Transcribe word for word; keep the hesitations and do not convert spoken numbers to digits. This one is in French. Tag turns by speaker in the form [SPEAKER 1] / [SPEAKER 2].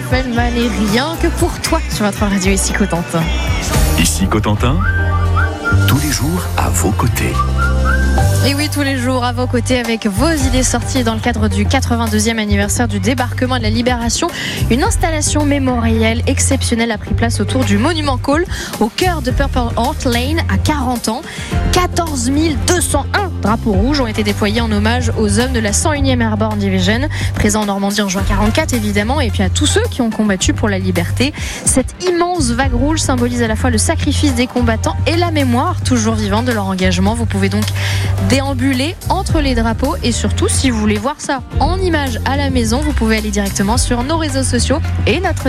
[SPEAKER 1] Feldman et rien que pour toi sur votre radio ici Cotentin.
[SPEAKER 2] Ici Cotentin, tous les jours à vos côtés.
[SPEAKER 1] Et oui, tous les jours à vos côtés avec vos idées sorties dans le cadre du quatre-vingt-deuxième anniversaire du débarquement de la Libération. Une installation mémorielle exceptionnelle a pris place autour du Monument Cole, au cœur de Purple Heart Lane à quarante ans. quatorze mille deux cent un drapeaux rouges ont été déployés en hommage aux hommes de la cent unième Airborne Division, présents en Normandie en juin quarante-quatre évidemment, et puis à tous ceux qui ont combattu pour la liberté. Cette immense vague rouge symbolise à la fois le sacrifice des combattants et la mémoire toujours vivante de leur engagement. Vous pouvez donc déambuler entre les drapeaux et surtout, si vous voulez voir ça en images à la maison, vous pouvez aller directement sur nos réseaux sociaux et notre